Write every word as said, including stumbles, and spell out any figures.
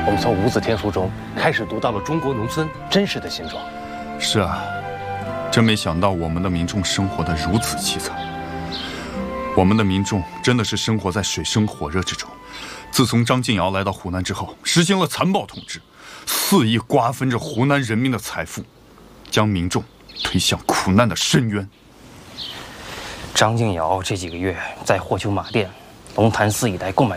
我们从《无字天书》中开始读到了中国农村真实的现状。 是啊，真没想到我们的民众生活得如此凄惨。我们的民众真的是生活在水深火热之中。自从张敬尧来到湖南之后，实行了残暴统治，肆意瓜分着湖南人民的财富，将民众推向苦难的深渊。 张敬尧这几个月在霍丘马店、龙潭寺一带购买